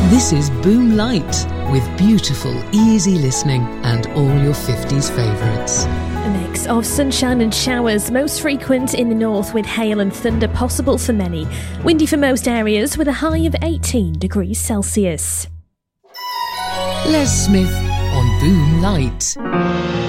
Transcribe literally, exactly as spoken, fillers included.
This is Boom Light, with beautiful, easy listening and all your fifties favourites. A mix of sunshine and showers, most frequent in the north with hail and thunder possible for many. Windy for most areas with a high of eighteen degrees Celsius. Les Smith on Boom Light.